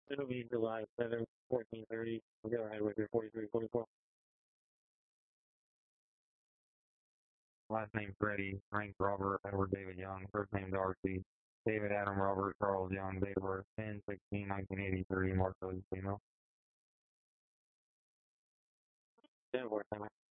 It'll be July 7th, 1430. Go ahead with your 4344. Last name Freddie, rank Robert, Edward David Young, first name Darcy, David Adam Robert Charles Young, date of birth 10/16/1983, Marshall, female. 10 for